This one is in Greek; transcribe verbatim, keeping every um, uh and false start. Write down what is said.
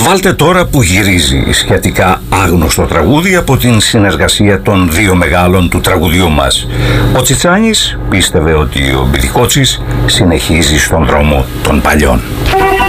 Βάλτε τώρα που γυρίζει, σχετικά άγνωστο τραγούδι από την συνεργασία των δύο μεγάλων του τραγουδιού μας. Ο Τσιτσάνης πίστευε ότι ο Μπιλικότσης συνεχίζει στον δρόμο των παλιών.